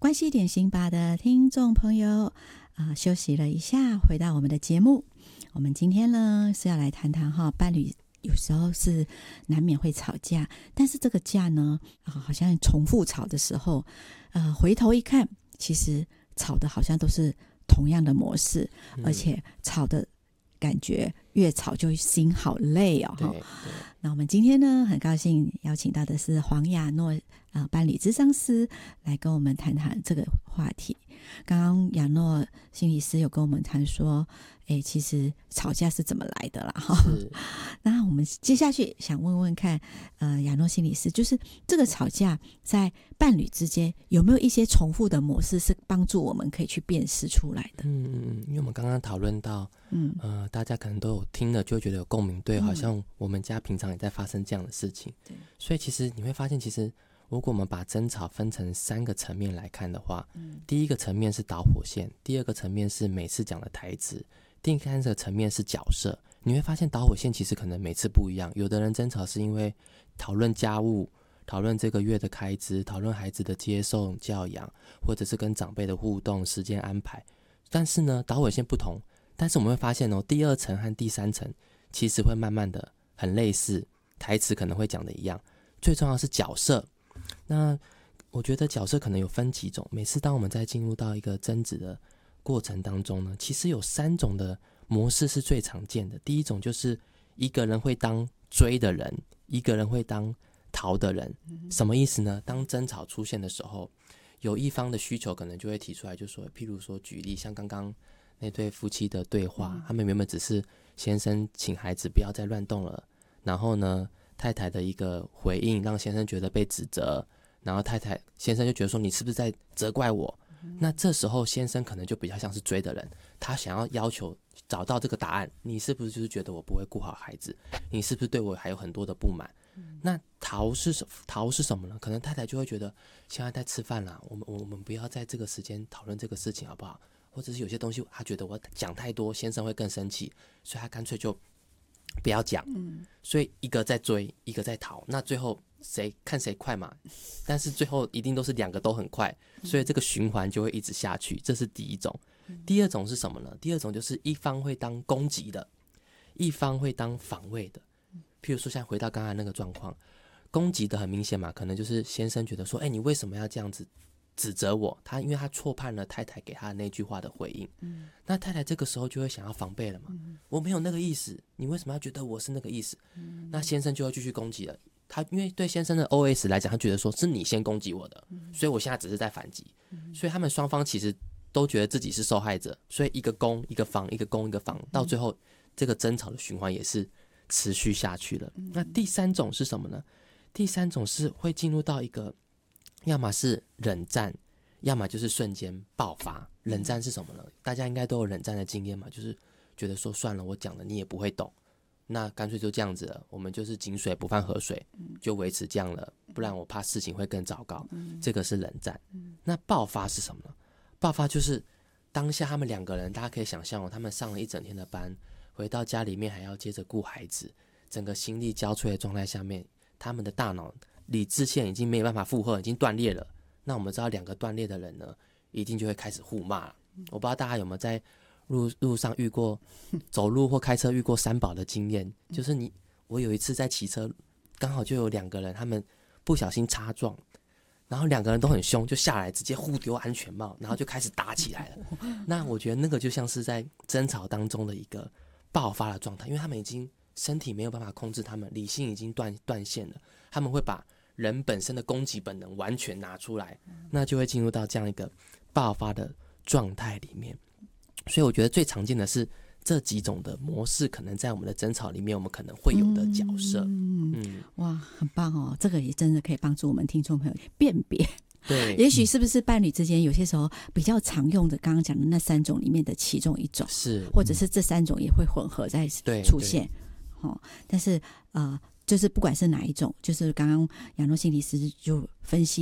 欢喜点心吧的听众朋友，休息了一下，回到我们的节目。我们今天呢是要来谈谈伴侣有时候是难免会吵架，但是这个架呢，好像重复吵的时候，回头一看，其实吵的好像都是同样的模式，而且吵的感觉越吵就心好累哦。 对。 那我们今天呢，很高兴邀请到的是黄雅诺伴侣咨商师来跟我们谈谈这个话题。刚刚雅诺心理师有跟我们谈说，其实吵架是怎么来的啦哈。那我们接下去想问问看，雅诺心理师，就是这个吵架在伴侣之间有没有一些重复的模式，是帮助我们可以去辨识出来的？ 因为我们刚刚讨论到，大家可能都有听了，就会觉得有共鸣，对，好像我们家平常也在发生这样的事情。对，所以其实你会发现，其实如果我们把争吵分成3个层面来看的话，第一个层面是导火线，第二个层面是每次讲的台词，第三个层面是角色。你会发现导火线其实可能每次不一样，有的人争吵是因为讨论家务，讨论这个月的开支，讨论孩子的接送教养，或者是跟长辈的互动时间安排，但是呢导火线不同，但是我们会发现第2层和第3层其实会慢慢的很类似，台词可能会讲的一样，最重要的是角色。那我觉得角色可能有分几种，每次当我们在进入到一个争执的过程当中呢，其实有3种的模式是最常见的。第一种就是一个人会当追的人，一个人会当逃的人。什么意思呢？当争吵出现的时候，有一方的需求可能就会提出来，就说譬如说举例，像刚刚那对夫妻的对话，他们原本只是先生请孩子不要再乱动了，然后呢太太的一个回应让先生觉得被指责，然后先生就觉得说你是不是在责怪我。那这时候先生可能就比较像是追的人，他想要求找到这个答案，你是不是就是觉得我不会顾好孩子，你是不是对我还有很多的不满。那逃是什么呢？可能太太就会觉得现在在吃饭啦，我们不要在这个时间讨论这个事情好不好，或者是有些东西他觉得我讲太多先生会更生气，所以他干脆就不要讲。所以一个在追，一个在逃，那最后看谁快嘛，但是最后一定都是2个都很快，所以这个循环就会一直下去。这是第一种。第二种是什么呢？第二种就是一方会当攻击的，一方会当防卫的。譬如说像回到刚才那个状况，攻击的很明显嘛，可能就是先生觉得说你为什么要这样子指责我，因为他错判了太太给他的那句话的回应。那太太这个时候就会想要防备了嘛，我没有那个意思，你为什么要觉得我是那个意思？那先生就会继续攻击了。他因为对先生的 OS 来讲，他觉得说是你先攻击我的，所以我现在只是在反击。所以他们双方其实都觉得自己是受害者，所以一个攻一个防，一个攻一个防，到最后这个争吵的循环也是持续下去了。那第3种是什么呢？第3种是会进入到一个要么是冷战，要么就是瞬间爆发。冷战是什么呢？大家应该都有冷战的经验嘛，就是觉得说算了，我讲了你也不会懂，那干脆就这样子了，我们就是井水不犯河水，就维持这样了，不然我怕事情会更糟糕。这个是冷战。那爆发是什么呢？爆发就是当下他们2个人，大家可以想象他们上了一整天的班，回到家里面还要接着顾孩子，整个心力交瘁的状态下面，他们的大脑理智线已经没有办法负荷，已经断裂了。那我们知道2个断裂的人呢，一定就会开始互骂了。我不知道大家有没有在路上遇过，走路或开车遇过三宝的经验，就是我有一次在骑车，刚好就有2个人，他们不小心擦撞，然后2个人都很凶，就下来直接互丢安全帽，然后就开始打起来了。那我觉得那个就像是在争吵当中的一个爆发的状态，因为他们已经身体没有办法控制他们，理性已经断线了，他们会把人本身的攻击本能完全拿出来，那就会进入到这样一个爆发的状态里面。所以我觉得最常见的是这几种的模式，可能在我们的争吵里面我们可能会有的角色。 哇，很棒哦，这个也真的可以帮助我们听众朋友辨别。 对， 也许是不是伴侣之间有些时候比较常用的刚刚讲的那3种里面的其中一种， 是或者是这3种也会混合在出现。但是就是不管是哪一种，就是刚刚雅诺心理师就分析